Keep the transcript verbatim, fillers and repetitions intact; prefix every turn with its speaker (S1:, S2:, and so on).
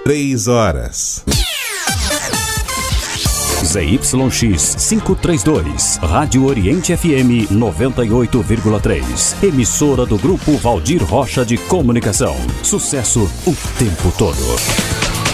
S1: Três horas.
S2: Z Y X quinhentos e trinta e dois, Rádio Oriente F M noventa e oito vírgula três. Emissora do Grupo Valdir Rocha de Comunicação. Sucesso o tempo todo.